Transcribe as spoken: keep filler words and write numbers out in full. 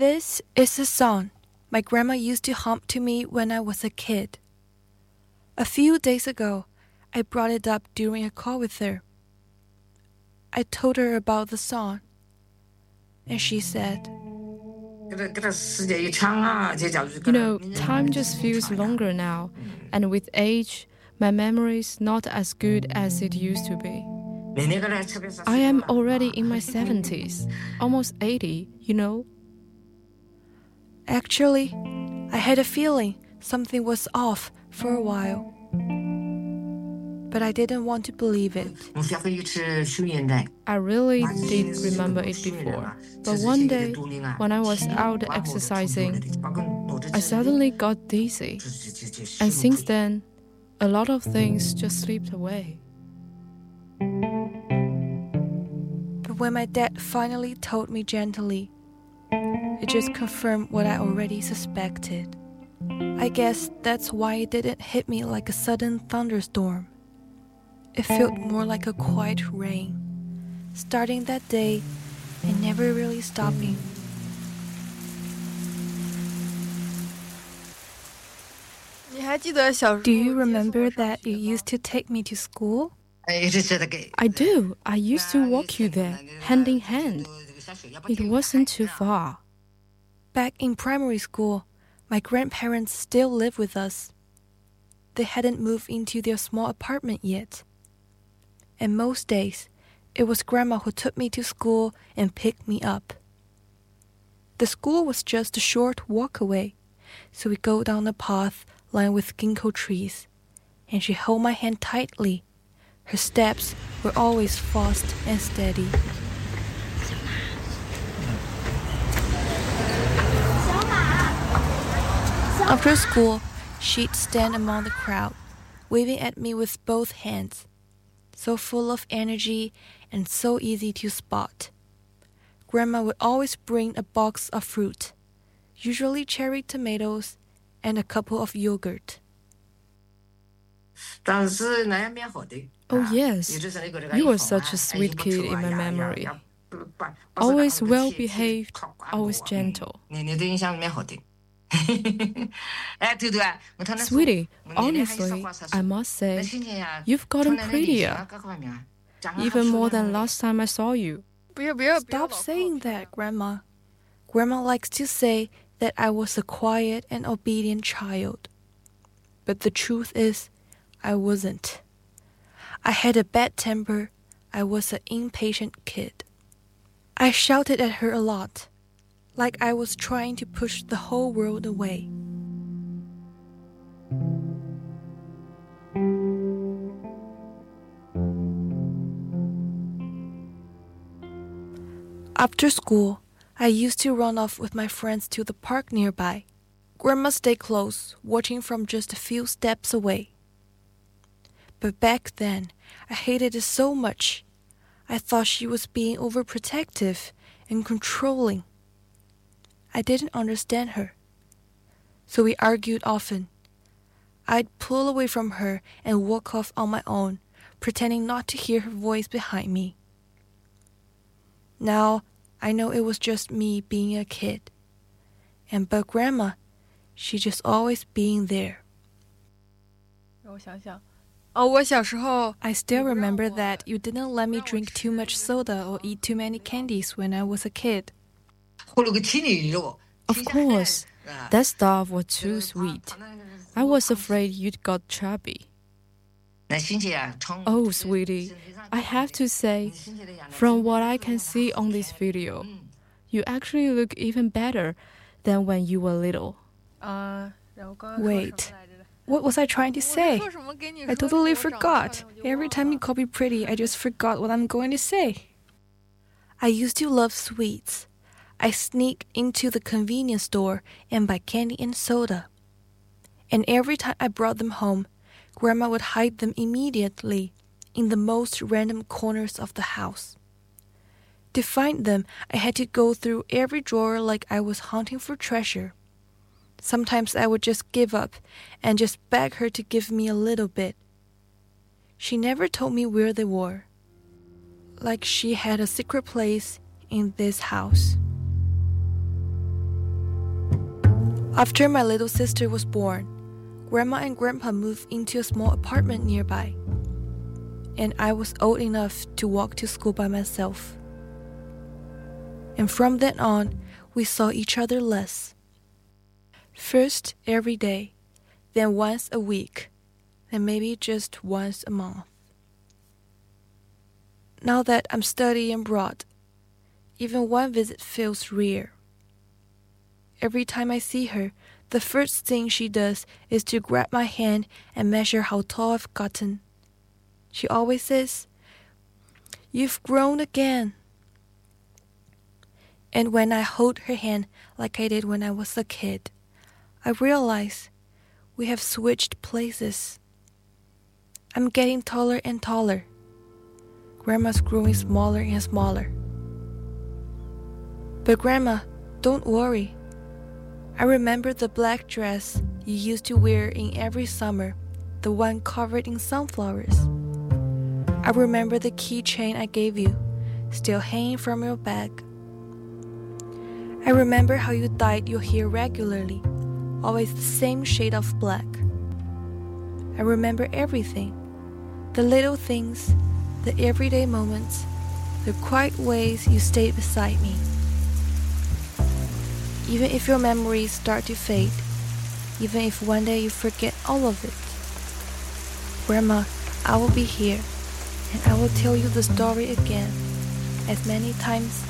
This is a song my grandma used to hum to me when I was a kid. A few days ago, I brought it up during a call with her. I told her about the song, and she said, You know, time just feels longer now, and with age, my memory's not as good as it used to be. I am already in my seventies, almost eighty, you know. Actually, I had a feeling something was off for a while, but I didn't want to believe it. I really did remember it before, but one day, when I was out exercising, I suddenly got dizzy, and since then, a lot of things just slipped away. But when my dad finally told me gently, it just confirmed what I already suspected. I guess that's why it didn't hit me like a sudden thunderstorm. It felt more like a quiet rain, starting that day and never really stopping. Do you remember that you used to take me to school? I do. I used to walk you there, hand in hand. It wasn't too far. Back in primary school, my grandparents still lived with us. They hadn't moved into their small apartment yet. And most days, it was Grandma who took me to school and picked me up. The school was just a short walk away, so we go down a path lined with ginkgo trees, and she held my hand tightly. Her steps were always fast and steady. After school, she'd stand among the crowd, waving at me with both hands, so full of energy and so easy to spot. Grandma would always bring a box of fruit, usually cherry tomatoes, and a couple of yogurt. Oh yes, you were such a sweet kid in my memory. Always well-behaved, always gentle. Sweetie, honestly, I must say, you've gotten prettier, even more than last time I saw you. Stop saying that, Grandma. Grandma likes to say that I was a quiet and obedient child. But the truth is, I wasn't. I had a bad temper. I was an impatient kid. I shouted at her a lot, like I was trying to push the whole world away. After school, I used to run off with my friends to the park nearby. Grandma stayed close, watching from just a few steps away. But back then, I hated it so much. I thought she was being overprotective and controlling. I didn't understand her, so we argued often. I'd pull away from her and walk off on my own, pretending not to hear her voice behind me. Now, I know it was just me being a kid. And but Grandma, she just always being there. I still remember that you didn't let me drink too much soda or eat too many candies when I was a kid. Of course, that stuff was too sweet. I was afraid you'd got chubby. Oh, sweetie, I have to say, from what I can see on this video, you actually look even better than when you were little. Wait, what was I trying to say? I totally forgot. Every time you call me pretty, I just forgot what I'm going to say. I used to love sweets. I sneak into the convenience store and buy candy and soda. And every time I brought them home, Grandma would hide them immediately in the most random corners of the house. To find them, I had to go through every drawer like I was hunting for treasure. Sometimes I would just give up and just beg her to give me a little bit. She never told me where they were. Like she had a secret place in this house. After my little sister was born, Grandma and Grandpa moved into a small apartment nearby, and I was old enough to walk to school by myself. And from then on, we saw each other less. First every day, then once a week, and maybe just once a month. Now that I'm studying abroad, even one visit feels rare. Every time I see her, the first thing she does is to grab my hand and measure how tall I've gotten. She always says, "You've grown again." And when I hold her hand like I did when I was a kid, I realize we have switched places. I'm getting taller and taller. Grandma's growing smaller and smaller. But Grandma, don't worry. I remember the black dress you used to wear in every summer, the one covered in sunflowers. I remember the keychain I gave you, still hanging from your bag. I remember how you dyed your hair regularly, always the same shade of black. I remember everything, the little things, the everyday moments, the quiet ways you stayed beside me. Even if your memories start to fade, even if one day you forget all of it, Grandma, I will be here, and I will tell you the story again, as many times